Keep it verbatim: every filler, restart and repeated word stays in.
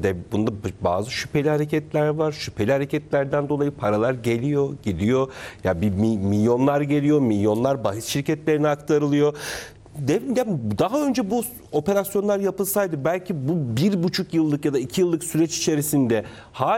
de bunda bazı şüpheli hareketler var. Şüpheli hareketlerden dolayı paralar geliyor, gidiyor. Ya bir mi- milyonlar geliyor, milyonlar bahis şirketlerine aktarılıyor. De, ya daha önce bu operasyonlar yapılsaydı belki bu bir buçuk yıllık ya da iki yıllık süreç içerisinde hala